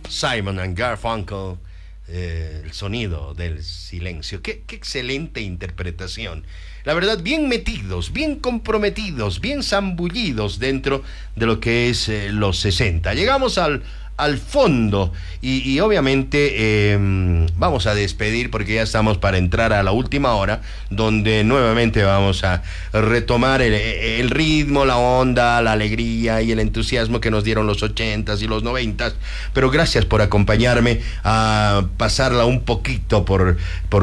Simon and Garfunkel, el sonido del silencio. Qué excelente interpretación. La verdad, bien metidos, bien comprometidos, bien zambullidos dentro de lo que es los 60. Llegamos al fondo y obviamente vamos a despedir porque ya estamos para entrar a la última hora, donde nuevamente vamos a retomar el ritmo, la onda, la alegría y el entusiasmo que nos dieron los 80s y los 90s. Pero gracias por acompañarme a pasarla un poquito por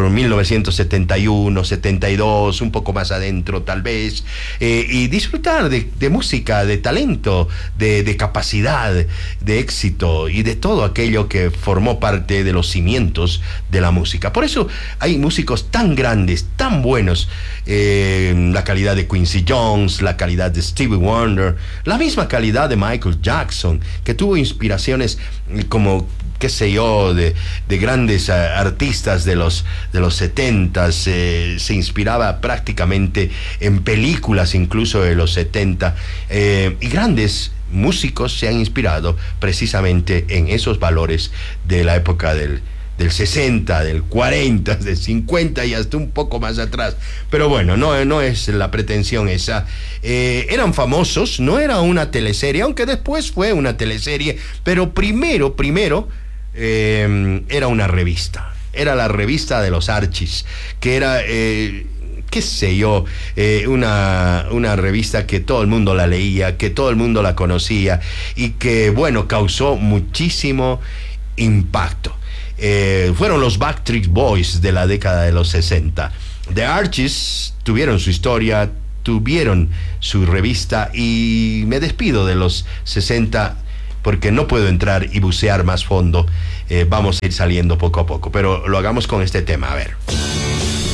1971, 72, un poco más adentro tal vez, y disfrutar de música, de talento, de capacidad, de éxito y de todo aquello que formó parte de los cimientos de la música. Por eso hay músicos tan grandes, tan buenos, la calidad de Quincy Jones, la calidad de Stevie Wonder, la misma calidad de Michael Jackson, que tuvo inspiraciones como qué sé yo, de grandes artistas de los 70s, se inspiraba prácticamente en películas incluso de los 70, y grandes músicos se han inspirado precisamente en esos valores de la época del 60, del 40, del 50 y hasta un poco más atrás. Pero bueno, no es la pretensión esa. Eran famosos, no era una teleserie, aunque después fue una teleserie, pero primero era una revista. Era la revista de los Archies, que era qué sé yo, una revista que todo el mundo la leía, que todo el mundo la conocía y que, bueno, causó muchísimo impacto. Fueron los Backstreet Boys de la década de los 60. The Archies tuvieron su historia, tuvieron su revista, y me despido de los 60 porque no puedo entrar y bucear más fondo. Vamos a ir saliendo poco a poco, pero lo hagamos con este tema, a ver.